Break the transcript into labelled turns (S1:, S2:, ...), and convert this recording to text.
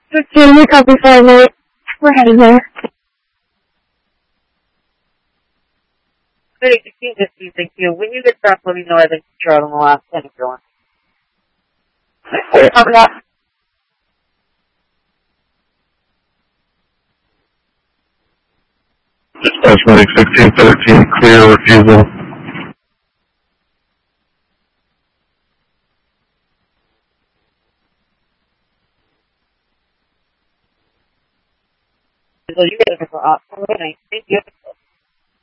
S1: 15, copy 5-8. We're headed there.
S2: Hey, 16, thank you. When you get stopped, let me know. I think you're out on the last 10 if you're on.
S1: Copy that.
S3: Dispatch medic 1613, clear refusal.
S2: So you get it for off. Thank you.